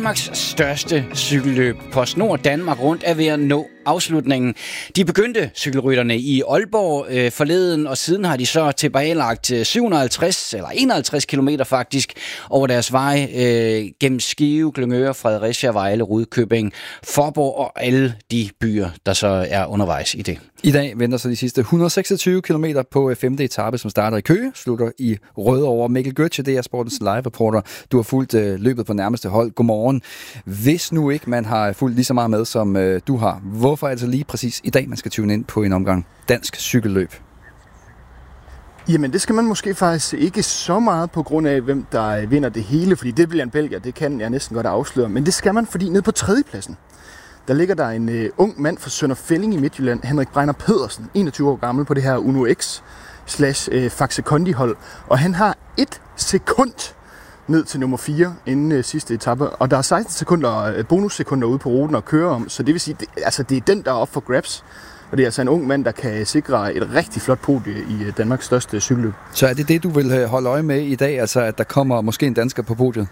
Danmarks største cykelløb. PostNord Danmark Rundt er ved at nå afslutningen. De begyndte cykelrytterne i Aalborg forleden, og siden har de så tilbagelagt 750 eller 51 kilometer faktisk over deres vej gennem Skive, Glyngøre, Fredericia, Vejle, Rudkøbing, Faaborg og alle de byer, der så er undervejs i det. I dag venter så de sidste 126 kilometer på 5. etape, som starter i Køge, slutter i Rødovre. Mikkel Götze, det er Sportens live-reporter. Du har fulgt løbet på nærmeste hold. Godmorgen. Hvis nu ikke man har fulgt lige så meget med, som du har, hvorfor er det så lige præcis i dag, man skal tune ind på en omgang dansk cykelløb? Jamen, det skal man måske faktisk ikke så meget på grund af, hvem der vinder det hele, fordi det bliver en belgier, det kan jeg næsten godt afsløre. Men det skal man, fordi nede på tredjepladsen, der ligger der en ung mand fra Sønder Felding i Midtjylland, Henrik Bregner Pedersen, 21 år gammel på det her Uno X/Faxe Kondi-hold. Og han har 1 sekund ned til nummer 4 inden sidste etape. Og der er 16 sekunder bonussekunder ude på ruten at køre om. Så det vil sige, det er den, der er op for grabs. Og det er altså en ung mand, der kan sikre et rigtig flot podie i Danmarks største cykelløb. Så er det, du vil holde øje med i dag, altså at der kommer måske en dansker på podiet?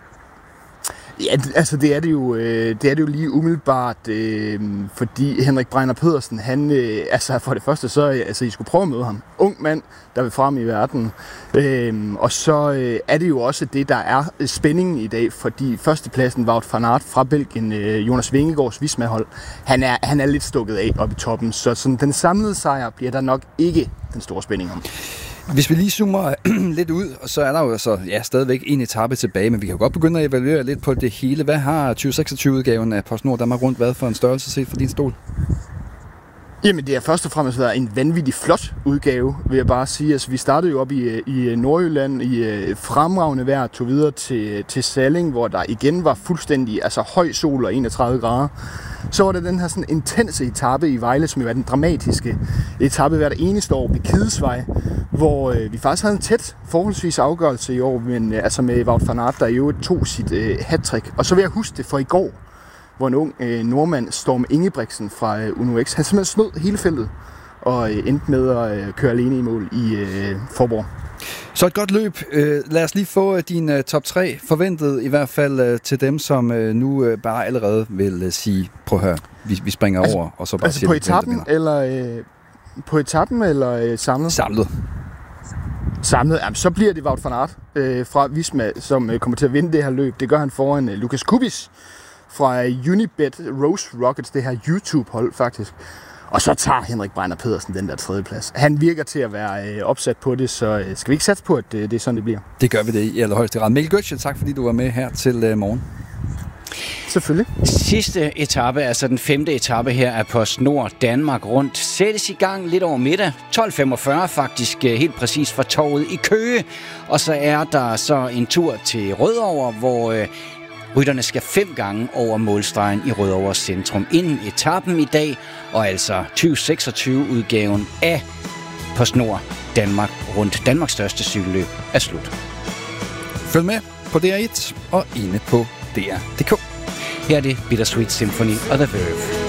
Ja, altså det er det jo lige umiddelbart, fordi Henrik Bregner Pedersen, han, for det første, så I skulle prøve at møde ham. Ung mand, der vil frem i verden. Og så er det jo også det, der er spændingen i dag, fordi førstepladsen, Wout van Aert fra Belgien, Jonas Vingegaards Visma-hold, han er lidt stukket af oppe i toppen, så sådan, den samlede sejr bliver der nok ikke den store spænding om. Hvis vi lige zoomer lidt ud, så er der jo altså, stadigvæk en etape tilbage, men vi kan jo godt begynde at evaluere lidt på det hele. Hvad har 2026-udgaven af PostNord Danmark Rundt været for en størrelse set for din stol? Jamen, det har først og fremmest været en vanvittig flot udgave, vil jeg bare sige. Altså, vi startede jo op i Nordjylland i fremragende vejr, tog videre til Salling, hvor der igen var fuldstændig høj sol og 31 grader. Så var der den her sådan intense etape i Vejle, som jo er den dramatiske etape hvert eneste år ved Kidesvej, hvor vi faktisk havde en tæt forholdsvis afgørelse i år, men med Wout van Aert, der jo tog sit hattrick. Og så vil jeg huske det for i går, hvor en ung nordmand, Storm Ingebrigtsen fra Uno X, han simpelthen snød hele feltet og endte med at køre alene i mål i Faaborg. Så et godt løb. Lad os lige få din top 3 forventet, i hvert fald til dem, som nu bare allerede vil sige, prøv at høre, vi springer over, og så bare siger, på etappen eller samlet? Samlet, så bliver det Wout van Aert fra Visma, som kommer til at vinde det her løb. Det gør han foran Lukas Kubis fra Unibet Rose Rockets, det her YouTube-hold faktisk. Og så tager Henrik Bregner Pedersen den der tredjeplads. Han virker til at være opsat på det, så skal vi ikke satse på, at det er sådan, det bliver? Det gør vi det i allerhøjeste grad. Mikkel Götze, tak fordi du var med her til morgen. Selvfølgelig. Sidste etape, altså den 5. etape her af PostNord Danmark Rundt, sættes i gang lidt over middag. 12:45 faktisk helt præcis fra torvet i Køge. Og så er der så en tur til Rødovre, hvor rytterne skal 5 gange over målstregen i Rødovre centrum inden etappen i dag, og altså 2026-udgaven af PostNord Danmark Rundt. Danmarks største cykelløb er slut. Følg med på DR1 og inde på DR.dk. Her er det Bittersweet Symphony og The Verve.